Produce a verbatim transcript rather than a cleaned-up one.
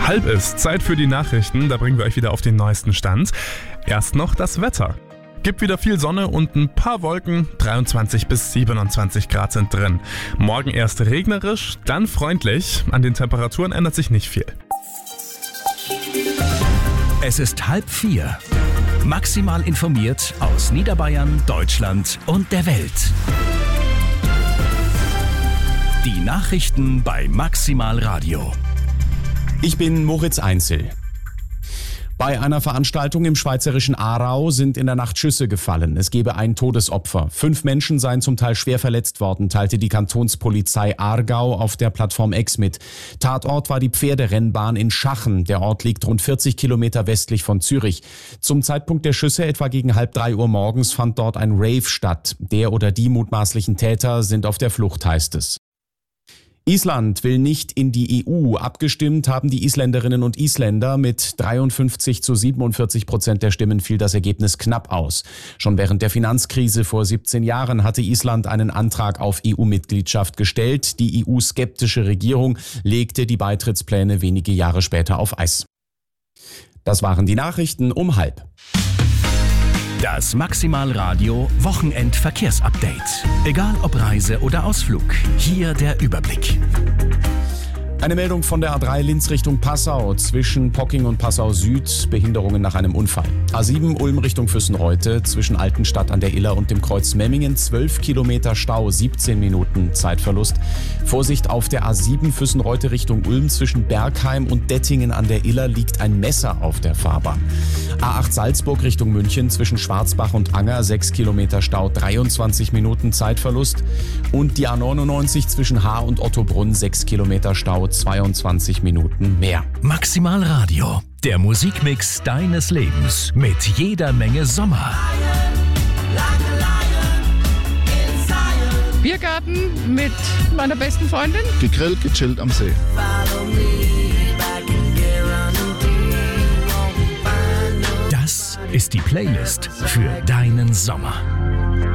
Halb ist Zeit für die Nachrichten, da bringen wir euch wieder auf den neuesten Stand. Erst noch das Wetter. Gibt wieder viel Sonne und ein paar Wolken, dreiundzwanzig bis siebenundzwanzig Grad sind drin. Morgen erst regnerisch, dann freundlich, an den Temperaturen ändert sich nicht viel. Es ist halb vier. Maximal informiert aus Niederbayern, Deutschland und der Welt. Die Nachrichten bei Maximal Radio. Ich bin Moritz Einzel. Bei einer Veranstaltung im schweizerischen Aarau sind in der Nacht Schüsse gefallen. Es gebe ein Todesopfer. Fünf Menschen seien zum Teil schwer verletzt worden, teilte die Kantonspolizei Aargau auf der Plattform X mit. Tatort war die Pferderennbahn in Schachen. Der Ort liegt rund vierzig Kilometer westlich von Zürich. Zum Zeitpunkt der Schüsse, etwa gegen halb drei Uhr morgens, fand dort ein Rave statt. Der oder die mutmaßlichen Täter sind auf der Flucht, heißt es. Island will nicht in die E U. Abgestimmt haben die Isländerinnen und Isländer. Mit dreiundfünfzig zu siebenundvierzig Prozent der Stimmen fiel das Ergebnis knapp aus. Schon während der Finanzkrise vor siebzehn Jahren hatte Island einen Antrag auf E U-Mitgliedschaft gestellt. Die E U-skeptische Regierung legte die Beitrittspläne wenige Jahre später auf Eis. Das waren die Nachrichten um halb. Das Maximal Radio Wochenend-Verkehrsupdate. Egal ob Reise oder Ausflug, hier der Überblick. Eine Meldung von der A drei Linz Richtung Passau. Zwischen Pocking und Passau Süd Behinderungen nach einem Unfall. A sieben Ulm Richtung Füssenreute. Zwischen Altenstadt an der Iller und dem Kreuz Memmingen zwölf Kilometer Stau, siebzehn Minuten Zeitverlust. Vorsicht auf der A sieben Füssenreute Richtung Ulm. Zwischen Bergheim und Dettingen an der Iller liegt ein Messer auf der Fahrbahn. A acht Salzburg Richtung München. Zwischen Schwarzbach und Anger sechs Kilometer Stau, dreiundzwanzig Minuten Zeitverlust. Und die A neunundneunzig zwischen Haar und Ottobrunn sechs Kilometer Stau, zweiundzwanzig Minuten mehr. Maximal Radio, der Musikmix deines Lebens mit jeder Menge Sommer. Biergarten mit meiner besten Freundin. Gegrillt, gechillt am See. Das ist die Playlist für deinen Sommer.